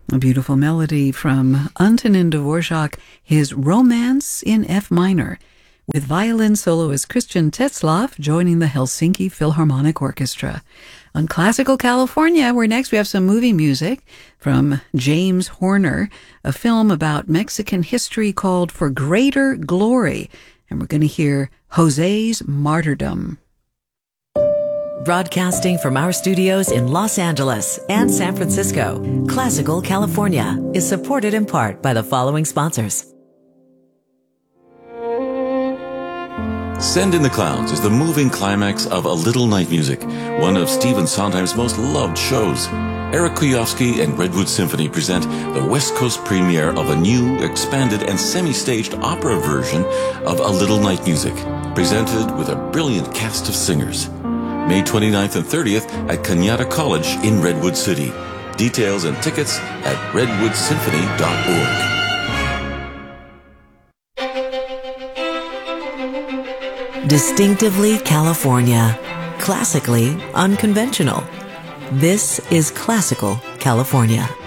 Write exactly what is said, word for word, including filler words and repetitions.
A beautiful melody from Antonin Dvorak, his Romance in F minor, with violin soloist Christian Tetzlaff joining the Helsinki Philharmonic Orchestra. On Classical California, where next we have some movie music from James Horner, a film about Mexican history called For Greater Glory, and we're going to hear Jose's Martyrdom. Broadcasting from our studios in Los Angeles and San Francisco, Classical California is supported in part by the following sponsors. Send in the Clowns is the moving climax of A Little Night Music, one of Stephen Sondheim's most loved shows. Eric Kuyovsky and Redwood Symphony present the West Coast premiere of a new, expanded, and semi-staged opera version of A Little Night Music, presented with a brilliant cast of singers. May twenty-ninth and thirtieth at Cañada College in Redwood City. Details and tickets at redwood symphony dot org. Distinctively California, classically unconventional. This is Classical California.